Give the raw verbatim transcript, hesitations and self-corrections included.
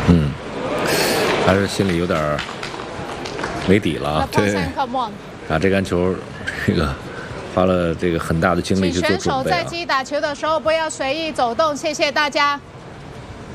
嗯，还是心里有点没底了啊。对，啊，这杆球，这个花了这个很大的精力去做准备啊。 请选手在击打球的时候不要随意走动，谢谢大家。